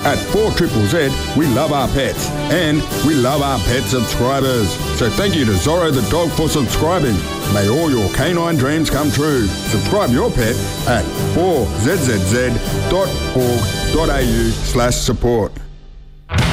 At 4ZZZ, we love our pets and we love our pet subscribers. So thank you to Zorro the dog for subscribing. May all your canine dreams come true. Subscribe your pet at 4zzz.org.au/support.